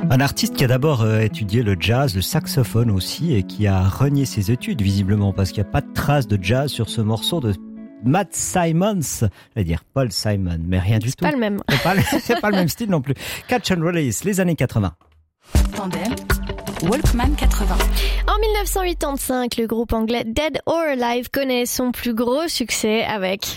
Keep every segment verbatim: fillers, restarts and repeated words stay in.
Un artiste qui a d'abord euh, étudié le jazz, le saxophone aussi, et qui a renié ses études visiblement parce qu'il n'y a pas de trace de jazz sur ce morceau de Matt Simons, je vais dire Paul Simon, mais rien du c'est tout. C'est pas le même. C'est pas, le, c'est pas le même style non plus. Catch and Release, les années quatre-vingts. Tandem, Walkman quatre-vingts. En dix-neuf cent quatre-vingt-cinq, le groupe anglais Dead or Alive connaît son plus gros succès avec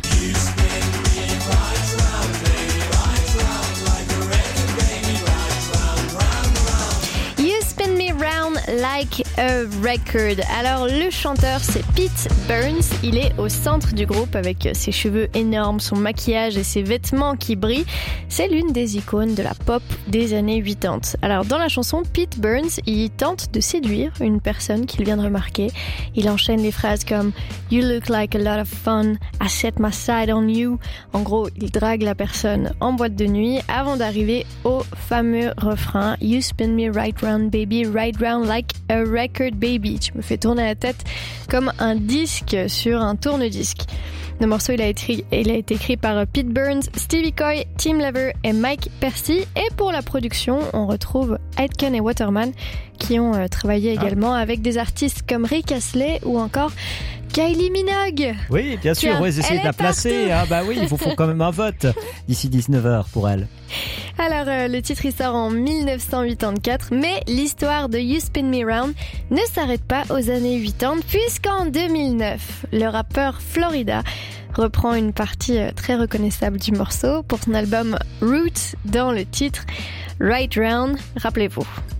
You Spin Me Round Like a Record. Alors le chanteur c'est Pete Burns, il est au centre du groupe avec ses cheveux énormes, son maquillage et ses vêtements qui brillent. C'est l'une des icônes de la pop des années quatre-vingt-dix. Alors dans la chanson, Pete Burns, il tente de séduire une personne qu'il vient de remarquer. Il enchaîne les phrases comme You look like a lot of fun, I set my sight on you. En gros, il drague la personne en boîte de nuit avant d'arriver au fameux refrain You spin me right round baby, right round like a record baby. Tu me fais tourner la tête comme un disque sur un tourne-disque. Le morceau il a, été, il a été écrit par Pete Burns, Stevie Coy, Tim Lever et Mike Percy. Et pour la production, on retrouve Aitken et Waterman qui ont euh, travaillé également ah. avec des artistes comme Rick Astley ou encore Kylie Minogue. Oui, bien sûr, ouais, essayez de la placer. Ah bah oui, il vous faut quand même un vote d'ici dix-neuf heures pour elle. Alors, euh, le titre il sort en dix-neuf cent quatre-vingt-quatre, mais l'histoire de You Spin Me Round ne s'arrête pas aux années quatre-vingt-dix, puisqu'en deux mille neuf, le rappeur Florida reprend une partie euh, très reconnaissable du morceau pour son album Roots dans le titre Right Round, rappelez-vous.